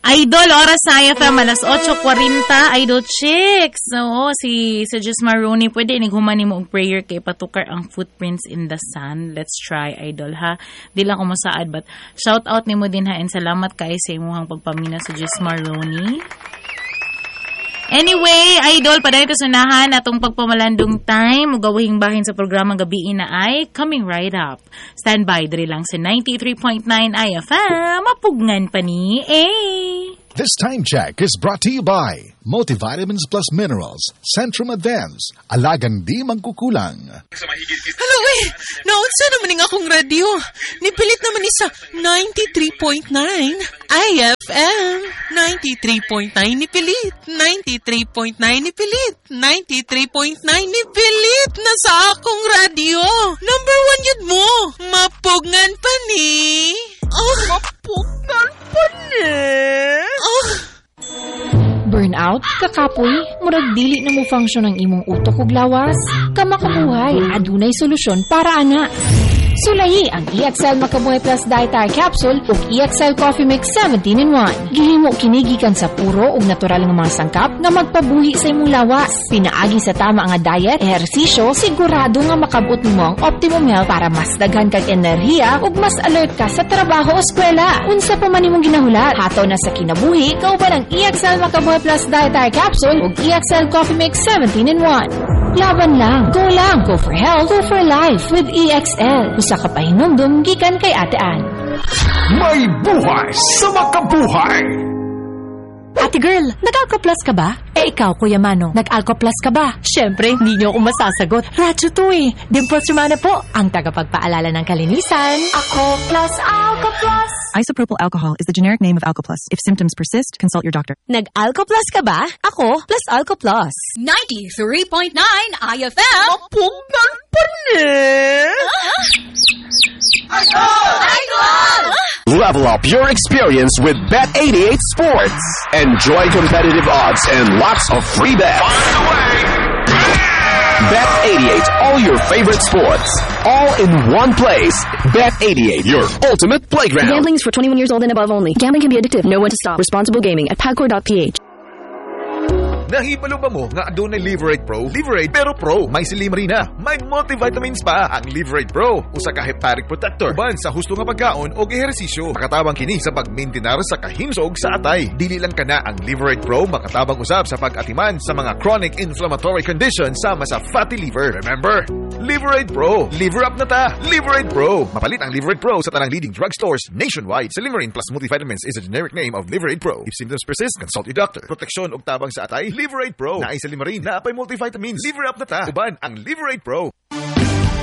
Idol, oras sa IFM, alas 8:40, Idol Chicks. Oo, si Jess Maroni, pwede nighuman mo og prayer kay patukar ang footprints in the sand. Let's try, Idol, ha? Di lang ko masaad, but shout out ni mo din ha, and salamat kay sa imuhang pagpamina sa Jess Maroni. Anyway, Idol, padali ko sunahan atong pagpamalandong time o gawing bahin sa programang gabiin na ay coming right up. Stand by, diri lang sa 93.9 IFM, mapugngan pa ni This time check is brought to you by Multivitamins Plus Minerals, Centrum Advance, Alagang Di Mangkukulang. Hello, naunsa naman akong radio. Nipilit naman ni sa 93.9 IFM. 93.9 nipilit. 93.9 nipilit. 93.9 nipilit na sa akong radio. Number 1 yun mo. Mapugngan pa ni. Mapugngan pa ni. Burnout, kakapoy, murag dili na mo function ang imong utok ug lawas. Kamakabuhay, adunay solusyon para ana. Sulayi ang EXL Makabuhay Plus Dietary Capsule ug EXL Coffee Mix 17-in-1. Gihimo kini gikan sa puro ug natural nga mga sangkap nga magpabuhi sa imong lawas. Pinaagi sa tama nga diet, ehersisyo, sigurado nga makabot nimo ang optimum health para mas daghan kag enerhiya ug mas alert ka sa trabaho o eskwela. Unsa pa man imong ginahulat, hataw na sa kinabuhi, kauban ang EXL Makabuhay Plus Dietary Capsule ug EXL Coffee Mix 17-in-1. Laban lang, go for health, go for life with EXL. Usa ka pahinumdum gikan kay Ate Ann. May buhay sa makabuhay! Ate girl, nag-Alco-Plus ka ba? Ikaw, Kuya Mano, nag-Alco-Plus ka ba? Siyempre, hindi niyo ako masasagot. Radyo to eh. Dimples Romana po, ang tagapagpaalala ng kalinisan. Ako plus Alco-Plus. Isopropyl alcohol is the generic name of Alco-Plus. If symptoms persist, consult your doctor. Nag-Alco-Plus ka ba? Ako plus Alco-Plus. 93.9 IFM. Mapugngan pa ni. Level up your experience with Bet88 Sports. Enjoy competitive odds and lots of free bets. Bet88, all your favorite sports, all in one place. Bet88, your ultimate playground. Gambling is for 21 years old and above only. Gambling can be addictive. Know when to stop. Responsible gaming at PAGCOR.ph. Nahibalo ba mo nga adunay Liverate Pro? Liverate pero Pro, may silimarina, may multivitamins pa. Ang Liverate Pro, usa ka hepatic protector, uban sa husto nga pagkaon o ehersisyo. Makatabang kini sa pagmaintenar sa kahimsog sa atay. Dili lang kana ang Liverate Pro makatabang usab sa pag-atiman sa mga chronic inflammatory conditions sama sa fatty liver. Remember? Liverate Pro. Liver up na ta. Liverate Pro. Mapalit ang Liverate Pro sa tanang leading drugstores nationwide. Silimarin plus multivitamins is a generic name of Liverate Pro. If symptoms persist, consult your doctor. Proteksyon og tabang sa atay, Liverate Pro. Naay Silimarin, naapay multivitamins. Liver up na ta. Uban ang Liverate Pro.